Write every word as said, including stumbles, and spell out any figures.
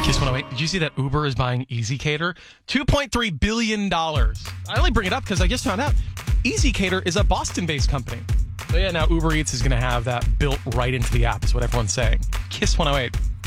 Kiss one oh eight. Did you see that Uber is buying EasyCater? two point three billion dollars. I only bring it up because I just found out EasyCater is a Boston-based company. So yeah, now Uber Eats is going to have that built right into the app is what everyone's saying. Kiss one oh eight.